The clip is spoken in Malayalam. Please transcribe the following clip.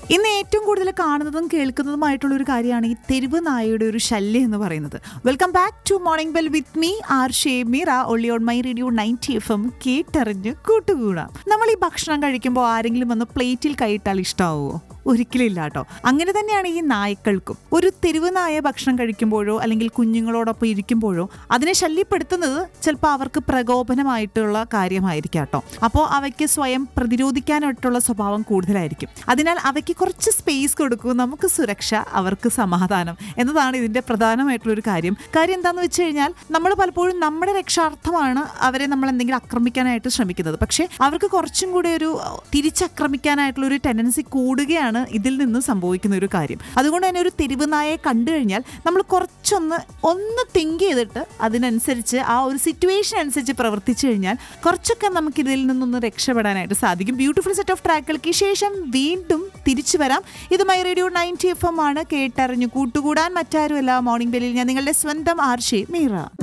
ഇന്ന് ഏറ്റവും കൂടുതൽ കാണുന്നതും കേൾക്കുന്നതുമായിട്ടുള്ള ഒരു കാര്യമാണ് ഈ തെരുവ് നായയുടെ ഒരു ശല്യം എന്ന് പറയുന്നത്. Welcome back to morning bell with me R ഷേമീറ only on my radio 90 FM. കേട്ടറിഞ്ഞ് കൂട്ടുകൂടാം. നമ്മൾ ഈ ഭക്ഷണം കഴിക്കുമ്പോൾ ആരെങ്കിലും വന്ന് പ്ലേറ്റിൽ കൈയിട്ടാൽ ഇഷ്ടാവുമോ? ഒരിക്കലും ഇല്ല കേട്ടോ. അങ്ങനെ തന്നെയാണ് ഈ നായ്ക്കൾക്കും. ഒരു തെരുവ് നായ ഭക്ഷണം കഴിക്കുമ്പോഴോ അല്ലെങ്കിൽ കുഞ്ഞുങ്ങളോടൊപ്പം ഇരിക്കുമ്പോഴോ അതിനെ ശല്യപ്പെടുത്തുന്നത് ചിലപ്പോൾ അവർക്ക് പ്രകോപനമായിട്ടുള്ള കാര്യമായിരിക്കാം കേട്ടോ. അപ്പോൾ അവയ്ക്ക് സ്വയം പ്രതിരോധിക്കാനായിട്ടുള്ള സ്വഭാവം കൂടുതലായിരിക്കും. അതിനാൽ അവയ്ക്ക് കുറച്ച് സ്പേസ് കൊടുക്കൂ, നമുക്ക് സുരക്ഷ, അവർക്ക് സമാധാനം എന്നതാണ് ഇതിന്റെ പ്രധാനമായിട്ടുള്ളൊരു കാര്യം. കാര്യം എന്താണെന്ന് വെച്ച് കഴിഞ്ഞാൽ നമ്മൾ പലപ്പോഴും നമ്മുടെ രക്ഷാർത്ഥമാണ് അവരെ നമ്മൾ എന്തെങ്കിലും ആക്രമിക്കാനായിട്ട് ശ്രമിക്കുന്നത്. പക്ഷേ അവർക്ക് കുറച്ചും കൂടി ഒരു തിരിച്ചാക്രമിക്കാനായിട്ടുള്ള ഒരു ടെൻഡൻസി കൂടുകയാണ് ഇതിൽ നിന്ന് സംഭവിക്കുന്ന ഒരു കാര്യം. അതുകൊണ്ട് തന്നെ ഒരു തെരുവ് നായയെ കണ്ടു കഴിഞ്ഞാൽ നമ്മൾ കുറച്ചൊന്ന് തിങ്ക് ചെയ്തിട്ട് അതിനനുസരിച്ച് ആ ഒരു സിറ്റുവേഷൻ അനുസരിച്ച് പ്രവർത്തിച്ചു കഴിഞ്ഞാൽ കുറച്ചൊക്കെ നമുക്ക് ഇതിൽ നിന്നൊന്ന് രക്ഷപ്പെടാനായിട്ട് സാധിക്കും. ബ്യൂട്ടിഫുൾ സെറ്റ് ഓഫ് ട്രാക്കുകൾക്ക് ശേഷം വീണ്ടും തിരിച്ചു വരാം. ഇത് മൈ റേഡിയോ 90 FM ആണ്. കേട്ടറിഞ്ഞു കൂട്ടുകൂടാൻ മറ്റാരുമല്ല. മോർണിംഗ് ബെല്ലിൽ ഞാൻ നിങ്ങളുടെ സ്വന്തം ആർ ഷേമീറ.